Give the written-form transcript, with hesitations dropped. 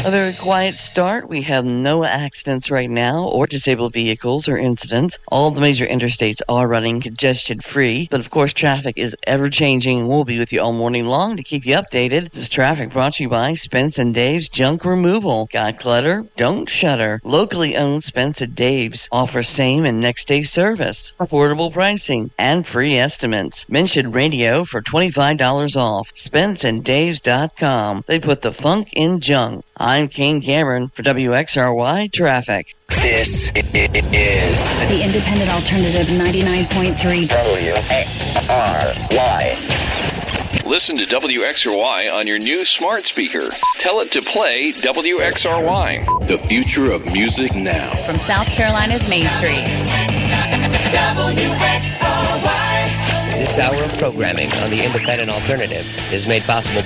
A very quiet start. We have no accidents right now or disabled vehicles or incidents. All the major interstates are running congestion-free, but of course traffic is ever-changing. We'll be with you all morning long to keep you updated. This traffic brought to you by Spence and Dave's Junk Removal. Got clutter? Don't shudder. Locally owned Spence and Dave's offers same and next day service, affordable pricing, and free estimates. Mention radio for $25 off. SpenceandDaves.com. They put the funk in junk. I'm Kane Cameron for WXRY Traffic. This is the Independent Alternative 99.3 WXRY. Listen to WXRY on your new smart speaker. Tell it to play WXRY. The future of music now. From South Carolina's Main Street. WXRY. This hour of programming on the Independent Alternative is made possible